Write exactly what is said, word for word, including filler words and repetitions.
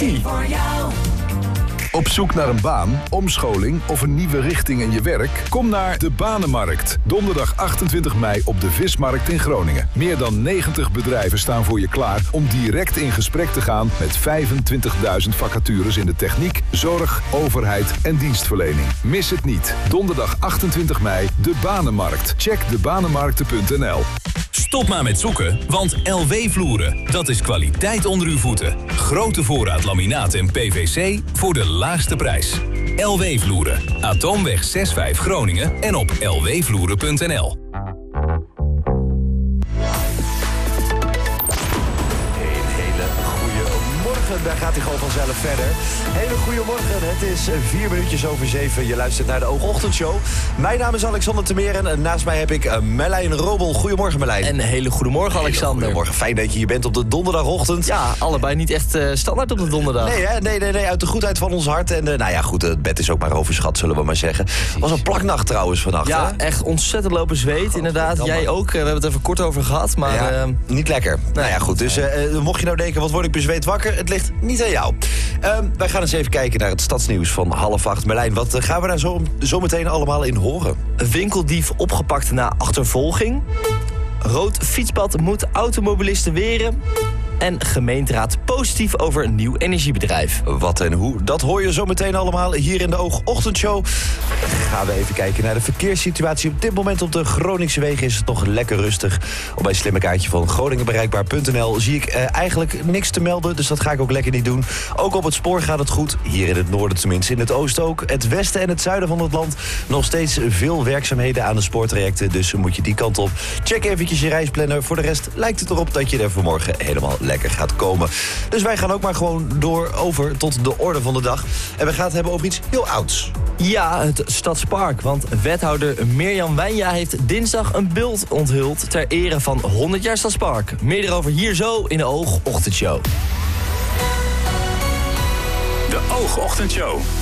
Voor jou. Op zoek naar een baan, omscholing of een nieuwe richting in je werk? Kom naar de Banenmarkt. Donderdag achtentwintig mei op de Vismarkt in Groningen. Meer dan negentig bedrijven staan voor je klaar om direct in gesprek te gaan met vijfentwintigduizend vacatures in de techniek, zorg, overheid en dienstverlening. Mis het niet. Donderdag achtentwintig mei, de Banenmarkt. Check de banenmarkten punt n l. Stop maar met zoeken, want L W-vloeren, dat is kwaliteit onder uw voeten. Grote voorraad laminaat en P V C voor de laagste prijs. L W-vloeren, Atoomweg zes vijf Groningen en op l w vloeren punt n l. Daar gaat hij gewoon vanzelf verder. Hele goedemorgen, het is vier minuutjes over zeven. Je luistert naar de Oogochtendshow. Mijn naam is Alexander Temeren en naast mij heb ik Merlijn Robel. Goedemorgen Merlijn. En hele goedemorgen Alexander. Goedemorgen, fijn dat je hier bent op de donderdagochtend. Ja, allebei niet echt uh, standaard op de donderdag. Nee, hè? nee, nee, nee, uit de goedheid van ons hart. En uh, nou ja, goed, het bed is ook maar overschat, zullen we maar zeggen. Het was een plaknacht trouwens vannacht. Ja, hè? echt ontzettend lopen zweet, oh, inderdaad. Oh, Jij ook, uh, we hebben het even kort over gehad. Maar ja, uh, niet lekker. Nee. Nou ja, goed, dus uh, mocht je nou denken, wat word ik bezweet wakker? Het ligt niet aan jou. Uh, wij gaan eens even kijken naar het stadsnieuws van half acht. Merlijn, wat uh, gaan we daar zo, zo meteen allemaal in horen? Winkeldief opgepakt na achtervolging. Rood fietspad moet automobilisten weren. En gemeenteraad positief over een nieuw energiebedrijf. Wat en hoe, dat hoor je zo meteen allemaal hier in de Oogochtendshow. Gaan we even kijken naar de verkeerssituatie. Op dit moment op de Groningse wegen is het nog lekker rustig. Op mijn slimme kaartje van groningenbereikbaar punt n l zie ik uh, eigenlijk niks te melden. Dus dat ga ik ook lekker niet doen. Ook op het spoor gaat het goed. Hier in het noorden tenminste, in het oosten ook. Het westen en het zuiden van het land. Nog steeds veel werkzaamheden aan de spoortrajecten. Dus moet je die kant op. Check eventjes je reisplanner. Voor de rest lijkt het erop dat je er vanmorgen helemaal lekker gaat komen. Dus wij gaan ook maar gewoon door over tot de orde van de dag. En we gaan het hebben over iets heel ouds. Ja, het Stadspark. Want wethouder Mirjam Wijnja heeft dinsdag een bult onthuld ter ere van honderd jaar Stadspark. Meer erover hier zo in de Oogochtendshow. De Oogochtendshow.